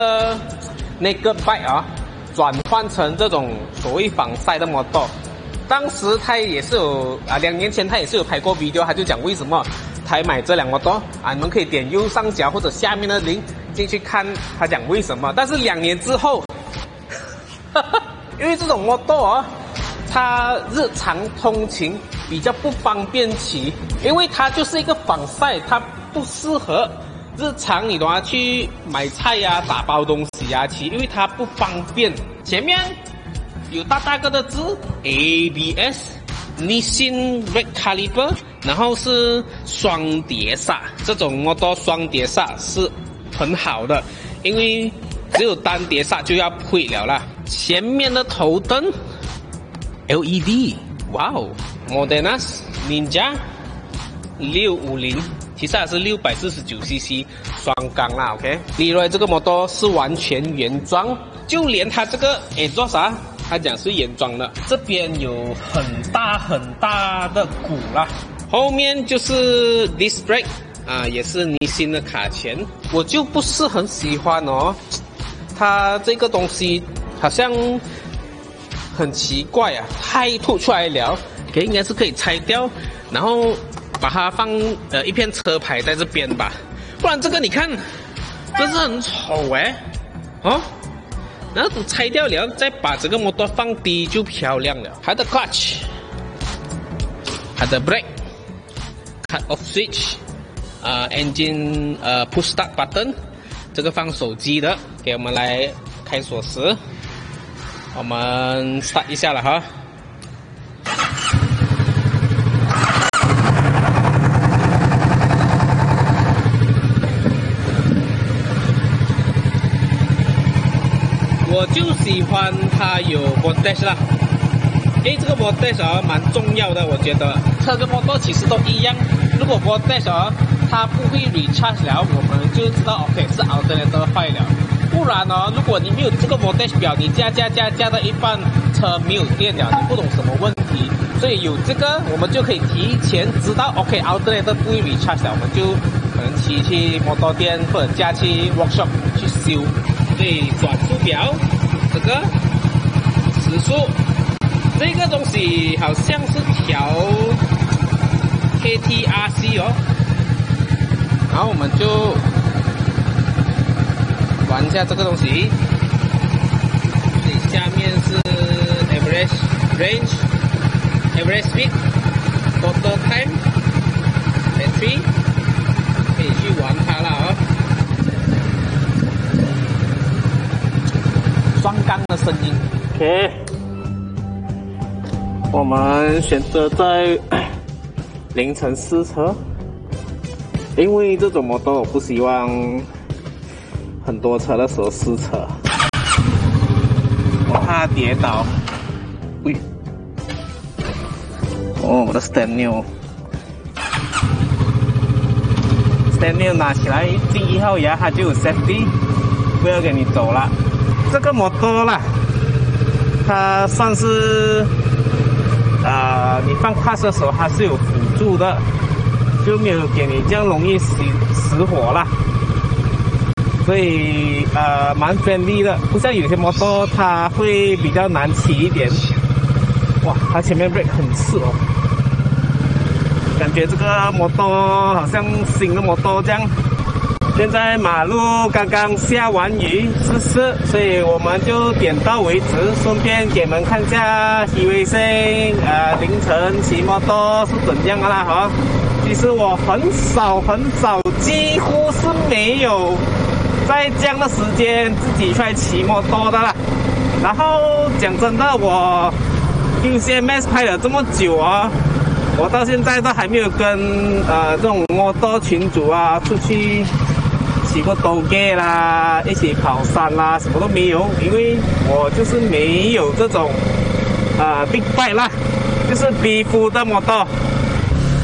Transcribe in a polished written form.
那个 bike 啊，转换成这种所谓防晒的 model。当时他也是有2年前他也是有拍过 video， 他就讲为什么他买这辆 model 啊，你们可以点右上角或者下面的 link 进去看，他讲为什么。但是2年之后，因为这种 model 啊，它日常通勤比较不方便骑，因为它就是一个防晒，它不适合日常你都要去买菜呀、打包东西呀骑，因为它不方便。前面有大个的字 ABS、Nissin Red Caliber， 然后是双碟刹，这种 model 双碟刹是很好的，因为只有单碟刹就要亏了啦。前面的头灯 LED， 哇哦 ，Modenas Ninja 650。其实还是649cc 双缸啦 ，OK。例如这个摩托是完全原装，就连它这个exhaust啊，它讲是原装的。这边有很大的鼓啦，后面就是 disc brake 啊，也是Nissin的卡钳。我就不是很喜欢哦，它这个东西好像很奇怪啊，太凸出来了，应该是可以拆掉，然后把它放一片车牌在这边吧，不然这个你看，这是很丑哦，然后拆掉了，再把这个摩托放低就漂亮了。它的 clutch， 它的 brake，cut off switch，engine push start button， 这个放手机的，给我们来开锁匙，我们 start 一下了哈。我就喜欢它有 voltage 啦，因为这个 voltage 蛮重要的，我觉得车跟摩托其实都一样。如果 voltage 它不会 recharge 了，我们就知道 OK 是 alternator 坏了。不然如果你没有这个 voltage 表，你加到一半，车没有电了，你不懂什么问题。所以有这个，我们就可以提前知道 OK alternator 不会 recharge 了，我们就可能骑去摩托店或者加去 workshop 去修。所以转速表，这个时速，这个东西好像是调 KTRC 哦，然后我们就玩一下这个东西。这下面是 average range、average speed、total time、battery， 可以去玩它了哦。双缸的声音 ，OK， 我们选择在凌晨试车，因为这种摩托我不希望很多车的时候试车，我怕跌倒。喂，我的 stand new 拿起来进1号牙，它就有 safety， 不要给你走了。这个摩托啦，它算是你放 clutch 的时候它是有辅助的，就没有给你这样容易死火啦，所以蛮 friendly 的，不像有些摩托它会比较难骑一点。哇，它前面 brake 很刺哦，感觉这个摩托好像新的摩托这样。现在马路刚刚下完雨，所以我们就点到为止，顺便给你们看一下体卫生凌晨骑摩托是怎样的啦哈。其实我很少，几乎是没有在这样的时间自己出来骑摩托的啦。然后讲真的，我UCMS 拍了这么久啊，我到现在都还没有跟这种摩托群组啊出去骑过兜街啦，一起跑山啦，什么都没有，因为我就是没有这种big bike 啦，就是 B 夫的摩托。